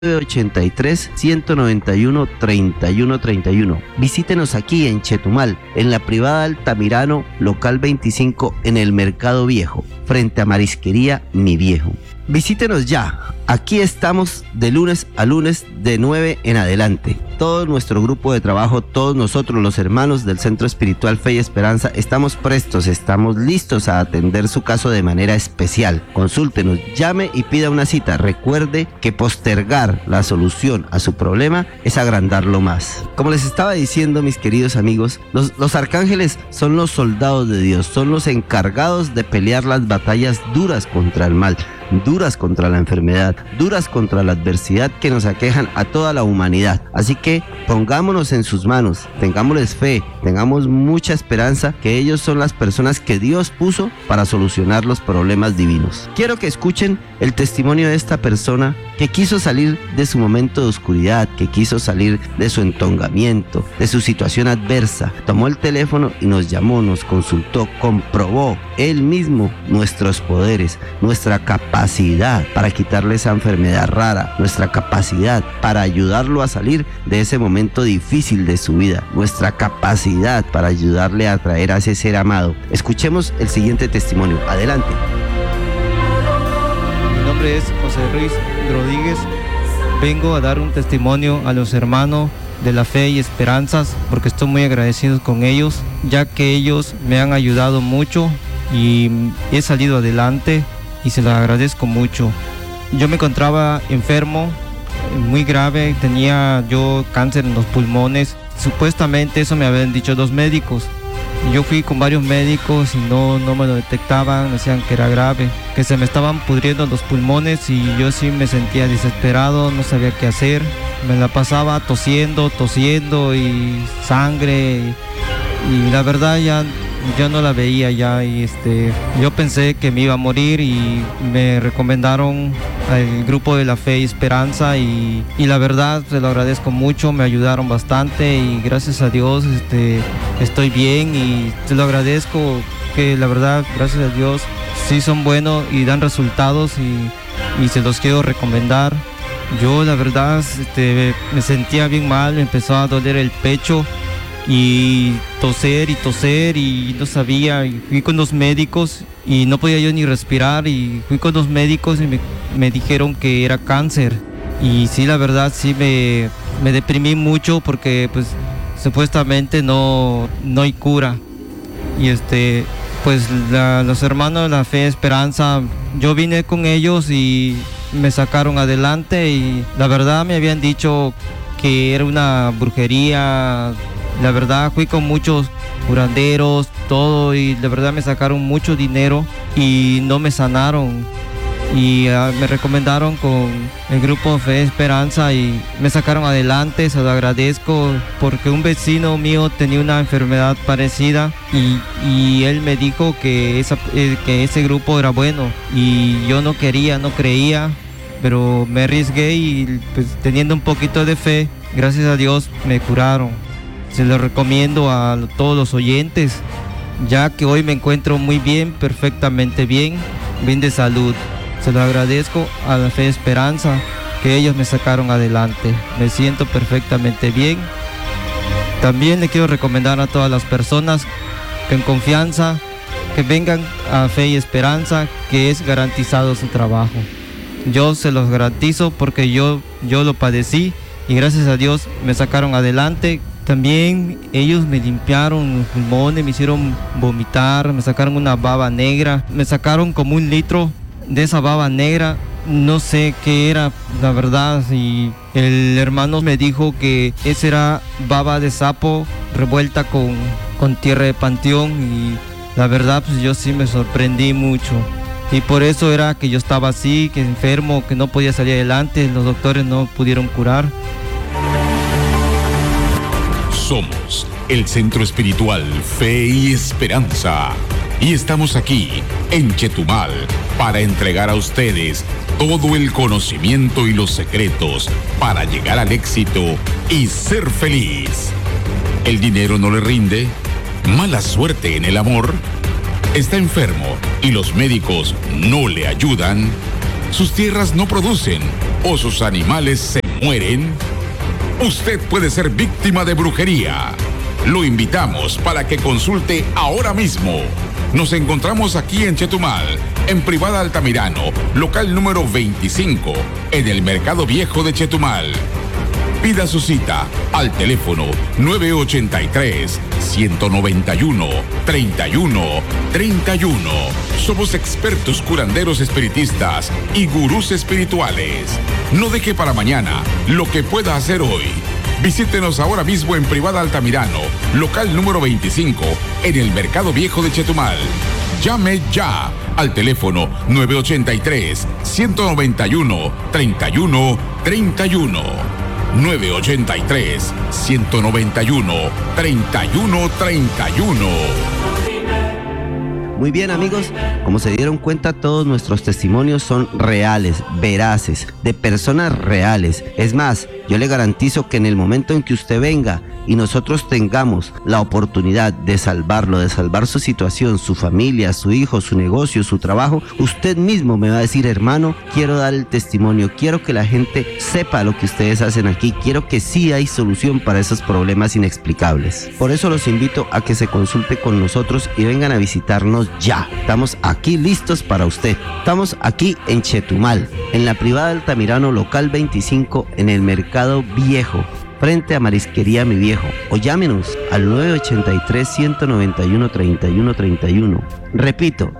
983-191-3131. Visítenos aquí en Chetumal, en la privada Altamirano, local 25, en el Mercado Viejo, frente a Marisquería Mi Viejo. Visítenos ya. Aquí estamos de lunes a lunes de 9 en adelante. Todo nuestro grupo de trabajo, todos nosotros los hermanos del Centro Espiritual Fe y Esperanza, estamos prestos, estamos listos a atender su caso de manera especial. Consúltenos, llame y pida una cita. Recuerde que postergar la solución a su problema es agrandarlo más. Como les estaba diciendo, mis queridos amigos, los arcángeles son los soldados de Dios, son los encargados de pelear las batallas duras contra el mal, duras contra la enfermedad, duras contra la adversidad que nos aquejan a toda la humanidad. Así que pongámonos en sus manos, tengámosles fe, tengamos mucha esperanza que ellos son las personas que Dios puso para solucionar los problemas divinos. Quiero que escuchen el testimonio de esta persona que quiso salir de su momento de oscuridad, que quiso salir de su entongamiento, de su situación adversa. Tomó el teléfono y nos llamó, nos consultó, comprobó él mismo nuestros poderes, nuestra capacidad para quitarle esa enfermedad rara, nuestra capacidad para ayudarlo a salir de ese momento difícil de su vida, nuestra capacidad para ayudarle a traer a ese ser amado. Escuchemos el siguiente testimonio. Adelante. Mi nombre es José Ruiz Rodríguez. Vengo a dar un testimonio a los hermanos de la fe y esperanzas porque estoy muy agradecido con ellos, ya que ellos me han ayudado mucho y he salido adelante y se los agradezco mucho. Yo me encontraba enfermo, muy grave, tenía yo cáncer en los pulmones. Supuestamente eso me habían dicho 2 médicos. Yo fui con varios médicos y no me lo detectaban, decían que era grave, que se me estaban pudriendo los pulmones y yo sí me sentía desesperado, no sabía qué hacer. Me la pasaba tosiendo y sangre y la verdad ya no la veía ya y yo pensé que me iba a morir y me recomendaron al grupo de la Fe y Esperanza y la verdad se lo agradezco mucho, me ayudaron bastante y gracias a Dios estoy bien y se lo agradezco, que la verdad gracias a Dios sí son buenos y dan resultados y se los quiero recomendar. Yo la verdad me sentía bien mal, me empezó a doler el pecho y toser y no sabía, y fui con los médicos y no podía yo ni respirar y fui con los médicos y me dijeron que era cáncer y sí, la verdad sí me deprimí mucho porque pues supuestamente no hay cura y pues los hermanos de la Fe y Esperanza, yo vine con ellos y me sacaron adelante y la verdad me habían dicho que era una brujería. La verdad fui con muchos curanderos, todo, y la verdad me sacaron mucho dinero y no me sanaron. Y me recomendaron con el grupo Fe Esperanza y me sacaron adelante, se lo agradezco, porque un vecino mío tenía una enfermedad parecida y él me dijo que ese grupo era bueno y yo no creía, pero me arriesgué y pues, teniendo un poquito de fe, gracias a Dios me curaron. Se lo recomiendo a todos los oyentes, ya que hoy me encuentro muy bien, perfectamente bien de salud. Se lo agradezco a la Fe y Esperanza, que ellos me sacaron adelante. Me siento perfectamente bien. También le quiero recomendar a todas las personas que en confianza, que vengan a Fe y Esperanza, que es garantizado su trabajo. Yo se los garantizo porque yo lo padecí y gracias a Dios me sacaron adelante. También ellos me limpiaron los pulmones, me hicieron vomitar, me sacaron una baba negra, me sacaron como 1 litro de esa baba negra, no sé qué era, la verdad, y el hermano me dijo que esa era baba de sapo revuelta con tierra de panteón y la verdad pues yo sí me sorprendí mucho. Y por eso era que yo estaba así, que enfermo, que no podía salir adelante, los doctores no pudieron curar. Somos el Centro Espiritual Fe y Esperanza y estamos aquí en Chetumal para entregar a ustedes todo el conocimiento y los secretos para llegar al éxito y ser feliz. ¿El dinero no le rinde? ¿Mala suerte en el amor? ¿Está enfermo y los médicos no le ayudan? sus tierras no producen o sus animales se mueren, usted puede ser víctima de brujería. Lo invitamos para que consulte ahora mismo. Nos encontramos aquí en Chetumal, en Privada Altamirano, local número 25, en el Mercado Viejo de Chetumal. Pida su cita al teléfono 983-191-3131. Somos expertos curanderos espiritistas y gurús espirituales. No deje para mañana lo que pueda hacer hoy. Visítenos ahora mismo en Privada Altamirano, local número 25, en el Mercado Viejo de Chetumal. Llame ya al teléfono 983-191-3131. 983-191-3131. Muy bien, amigos, como se dieron cuenta, todos nuestros testimonios son reales, veraces, de personas reales. Es más, yo le garantizo que en el momento en que usted venga y nosotros tengamos la oportunidad de salvarlo, de salvar su situación, su familia, su hijo, su negocio, su trabajo, usted mismo me va a decir: hermano, quiero dar el testimonio, quiero que la gente sepa lo que ustedes hacen aquí, quiero que sí hay solución para esos problemas inexplicables. Por eso los invito a que se consulte con nosotros y vengan a visitarnos ya. Estamos aquí listos para usted. Estamos aquí en Chetumal, en la Privada Altamirano, local 25, en el Mercado Viejo, frente a Marisquería Mi Viejo, o llámenos al 983-191-3131. Repito,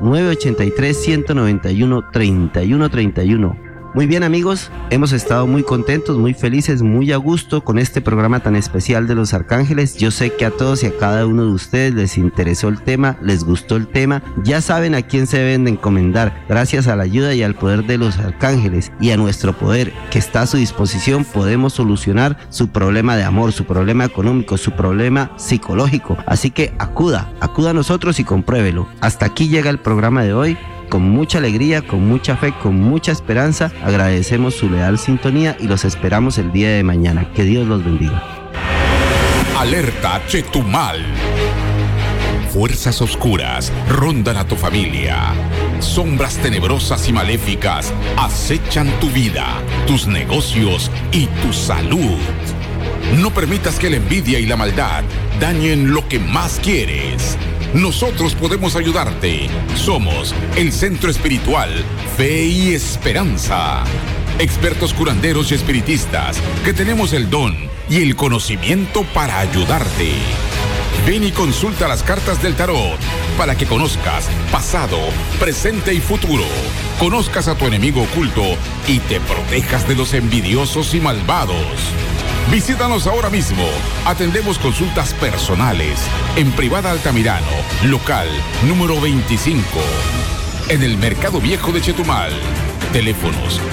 983-191-3131. Muy bien, amigos, hemos estado muy contentos, muy felices, muy a gusto con este programa tan especial de los arcángeles. Yo sé que a todos y a cada uno de ustedes les interesó el tema, les gustó el tema. Ya saben a quién se deben de encomendar. Gracias a la ayuda y al poder de los arcángeles y a nuestro poder que está a su disposición, podemos solucionar su problema de amor, su problema económico, su problema psicológico. Así que acuda a nosotros y compruébelo. Hasta aquí llega el programa de hoy. Con mucha alegría, con mucha fe, con mucha esperanza, agradecemos su leal sintonía y los esperamos el día de mañana. Que Dios los bendiga. Alerta Chetumal. Fuerzas oscuras rondan a tu familia. Sombras tenebrosas y maléficas acechan tu vida, tus negocios y tu salud. No permitas que la envidia y la maldad dañen lo que más quieres. Nosotros podemos ayudarte. Somos el Centro Espiritual Fe y Esperanza. Expertos curanderos y espiritistas que tenemos el don y el conocimiento para ayudarte. Ven y consulta las cartas del tarot para que conozcas pasado, presente y futuro. Conozcas a tu enemigo oculto y te protejas de los envidiosos y malvados. Visítanos ahora mismo. Atendemos consultas personales en Privada Altamirano, local número 25, en el Mercado Viejo de Chetumal. Teléfonos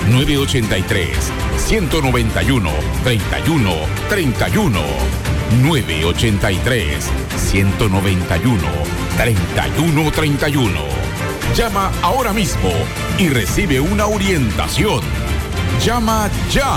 983-191-3131. 983-191-3131. Llama ahora mismo y recibe una orientación. Llama ya.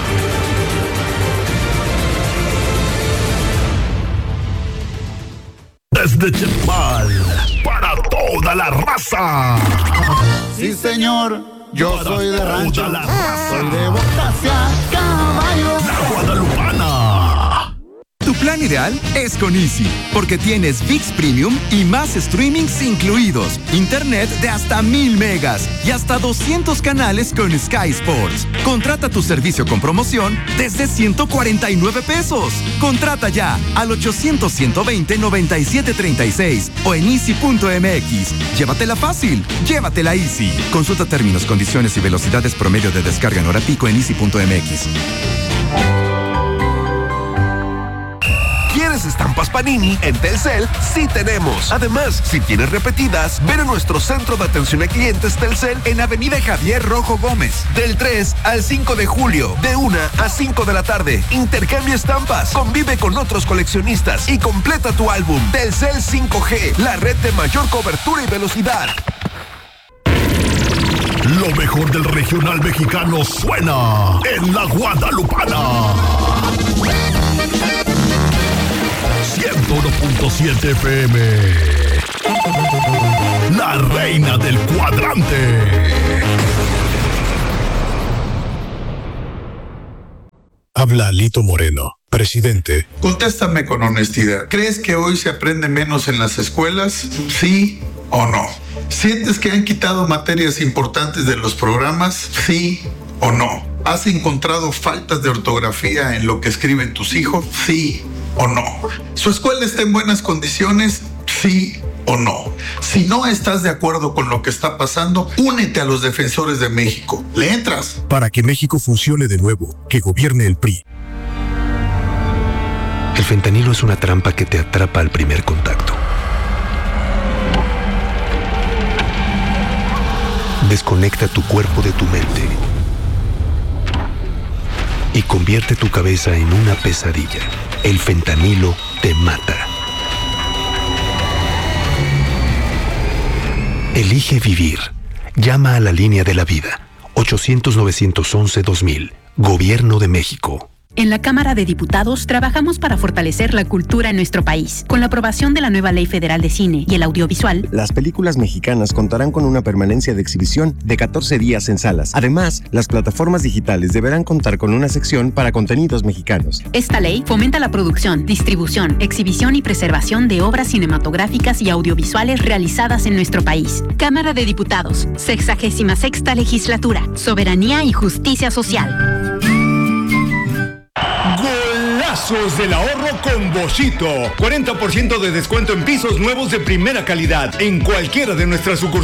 Desde Chetumal, para toda la raza. Sí, señor, yo Para soy de toda rancho. la raza. Soy de botacia, caballo. La Guadalupana. Tu plan ideal es con Easy, porque tienes ViX Premium y más streamings incluidos, internet de hasta 1000 megas y hasta 200 canales con Sky Sports. Contrata tu servicio con promoción desde 149 pesos. Contrata ya al 800-120-9736 o en easy.mx. Llévatela fácil, llévatela Easy. Consulta términos, condiciones y velocidades promedio de descarga en hora pico en easy.mx. ¿Quieres estampas Panini? En Telcel sí tenemos. Además, si tienes repetidas, ven a nuestro centro de atención a clientes Telcel en Avenida Javier Rojo Gómez. Del 3 al 5 de julio, de 1 a 5 de la tarde. Intercambia estampas, convive con otros coleccionistas y completa tu álbum. Telcel 5G, la red de mayor cobertura y velocidad. Lo mejor del regional mexicano suena en la Guadalupana. 101.7 FM. La reina del cuadrante. Habla Lito Moreno, presidente. Contéstame con honestidad. ¿Crees que hoy se aprende menos en las escuelas? ¿Sí o no? ¿Sientes que han quitado materias importantes de los programas? ¿Sí o no? ¿Has encontrado faltas de ortografía en lo que escriben tus hijos? ¿Sí o no? ¿Su escuela está en buenas condiciones? ¿Sí o no? Si no estás de acuerdo con lo que está pasando, únete a los defensores de México. ¿Le entras? Para que México funcione de nuevo, que gobierne el PRI. El fentanilo es una trampa que te atrapa al primer contacto. Desconecta tu cuerpo de tu mente y convierte tu cabeza en una pesadilla. El fentanilo te mata. Elige vivir. Llama a la línea de la vida. 800-911-2000. Gobierno de México. En la Cámara de Diputados trabajamos para fortalecer la cultura en nuestro país. Con la aprobación de la nueva Ley Federal de Cine y el Audiovisual, las películas mexicanas contarán con una permanencia de exhibición de 14 días en salas. Además, las plataformas digitales deberán contar con una sección para contenidos mexicanos. Esta ley fomenta la producción, distribución, exhibición y preservación de obras cinematográficas y audiovisuales realizadas en nuestro país. Cámara de Diputados, 66ª Legislatura, Soberanía y Justicia Social. Golazos del ahorro con Boschito. 40% de descuento en pisos nuevos de primera calidad en cualquiera de nuestras sucursales.